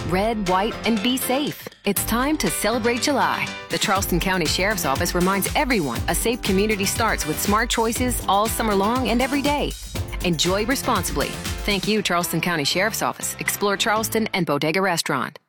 red, white, and be safe. It's time to celebrate July. The Charleston County Sheriff's Office reminds everyone a safe community starts with smart choices all summer long and every day. Enjoy responsibly. Thank you, Charleston County Sheriff's Office, Explore Charleston, and Bodega Restaurant.